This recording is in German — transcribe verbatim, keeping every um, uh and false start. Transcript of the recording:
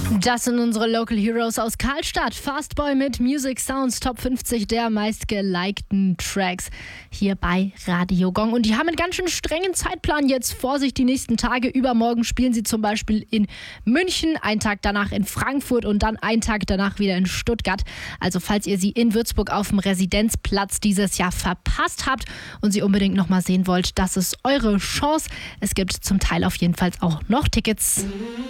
Das sind unsere Local Heroes aus Karlstadt. Fastboy mit Music Sounds Top fünfzig der meistgelikten Tracks hier bei Radio Gong. Und die haben einen ganz schön strengen Zeitplan jetzt vor sich die nächsten Tage. Übermorgen spielen sie zum Beispiel in München, einen Tag danach in Frankfurt und dann einen Tag danach wieder in Stuttgart. Also falls ihr sie in Würzburg auf dem Residenzplatz dieses Jahr verpasst habt und sie unbedingt nochmal sehen wollt, das ist eure Chance. Es gibt zum Teil auf jeden Fall auch noch Tickets.